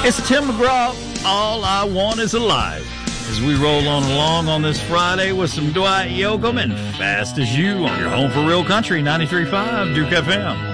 It's Tim McGraw, All I Want Is Alive. As we roll on along on this Friday with some Dwight Yoakam and Fast As You on your home for real country, 93.5 Duke FM.